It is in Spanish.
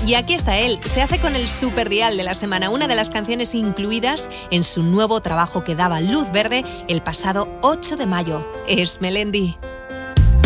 Y aquí está él, se hace con el Superdial de la semana, una de las canciones incluidas en su nuevo trabajo que daba luz verde el pasado 8 de mayo. Es Melendi.